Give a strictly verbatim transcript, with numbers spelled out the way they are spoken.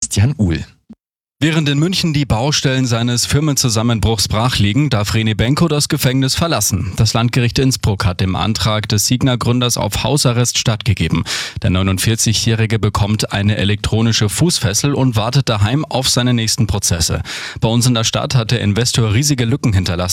Christian Uhl. Während in München die Baustellen seines Firmenzusammenbruchs brach liegen, darf René Benko das Gefängnis verlassen. Das Landgericht Innsbruck hat dem Antrag des Signa-Gründers auf Hausarrest stattgegeben. Der neunundvierzigjährige bekommt eine elektronische Fußfessel und wartet daheim auf seine nächsten Prozesse. Bei uns in der Stadt hat der Investor riesige Lücken hinterlassen.